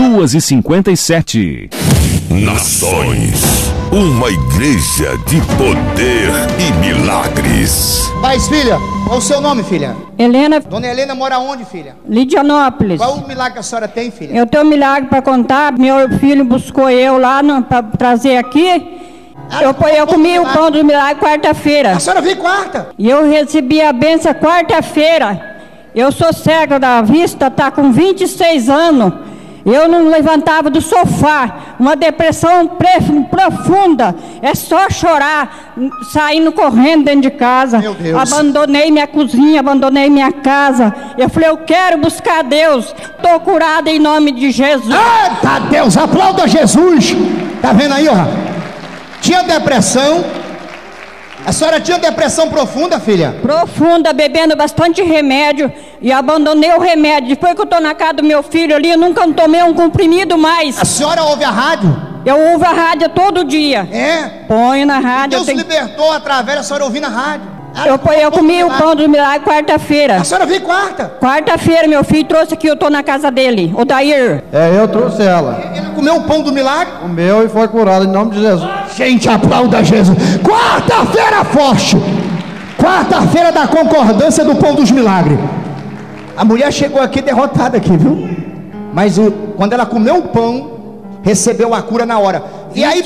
2h57. Nações, uma igreja de poder e milagres. Paz, filha, qual o seu nome, filha? Helena. Dona Helena mora onde, filha? Lidianópolis. Qual o milagre que a senhora tem, filha? Eu tenho um milagre para contar. Meu filho buscou eu lá para trazer aqui. Eu comi o pão do milagre quarta-feira. A senhora veio quarta? E eu recebi a bênção quarta-feira. Eu sou cega da vista, tá com 26 anos. Eu não levantava do sofá, uma depressão profunda, é só chorar, saindo correndo dentro de casa. Meu Deus. Abandonei minha cozinha, abandonei minha casa. Eu falei, eu quero buscar Deus, estou curada em nome de Jesus. Eita Deus, aplauda Jesus. Tá vendo aí, ó? Tinha depressão. A senhora tinha depressão profunda, filha? Profunda, bebendo bastante remédio. E abandonei o remédio. Depois que eu estou na casa do meu filho ali, eu nunca tomei um comprimido mais. A senhora ouve a rádio? Eu ouvo a rádio todo dia. É? Ponho na rádio. Deus libertou através da senhora ouvindo a rádio. Eu comi o pão do milagre quarta-feira. A senhora veio quarta? Quarta-feira, meu filho trouxe aqui, eu estou na casa dele, o Dair. Eu trouxe ela. Ele comeu o pão do milagre? Comeu e foi curado em nome de Jesus. Gente, aplauda Jesus. Quarta-feira forte. Quarta-feira da concordância do pão dos milagres. A mulher chegou aqui derrotada aqui, viu? Mas quando ela comeu o pão, recebeu a cura na hora. E aí,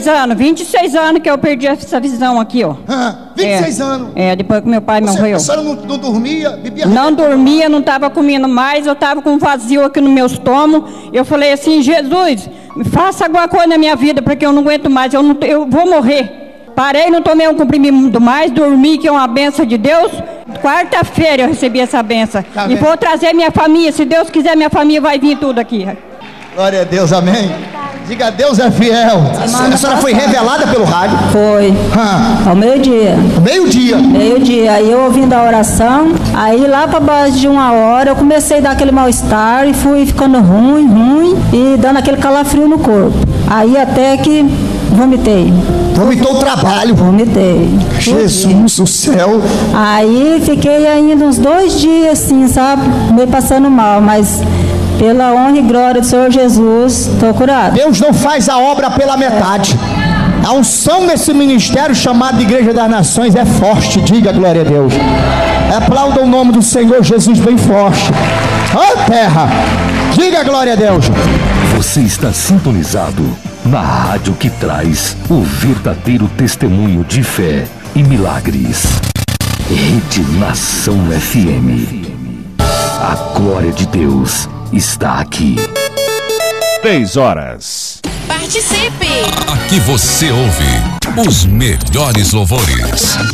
26 anos que eu perdi essa visão aqui, ó. 26 anos. Depois que meu pai morreu. A senhora não dormia, bebia? Não dormia, não estava comendo mais, eu estava com um vazio aqui no meu estômago. Eu falei assim, Jesus, faça alguma coisa na minha vida, porque eu não aguento mais, eu vou morrer. Parei, não tomei um comprimido mais, dormi, que é uma benção de Deus. Quarta-feira eu recebi essa benção. E vou trazer minha família, se Deus quiser, minha família vai vir tudo aqui. Glória a Deus, amém. Diga, Deus é fiel. A senhora foi revelada pelo rádio? Foi. Ao meio-dia. Meio-dia? Meio-dia. Aí eu ouvindo a oração, aí lá para baixo de 1 hora eu comecei a dar aquele mal-estar e fui ficando ruim e dando aquele calafrio no corpo. Aí até que vomitei. Vomitou o trabalho? Vomitei. Jesus do céu. Aí fiquei ainda uns 2 dias assim, sabe? Meio passando mal, mas pela honra e glória do Senhor Jesus, estou curado. Deus não faz a obra pela metade. A unção nesse ministério chamado de Igreja das Nações é forte. Diga glória a Deus. Aplauda o nome do Senhor Jesus bem forte. Ó terra, diga glória a Deus. Você está sintonizado na rádio que traz o verdadeiro testemunho de fé e milagres. Rede Nação FM. A glória de Deus está aqui. 3 horas. Participe! Aqui você ouve os melhores louvores.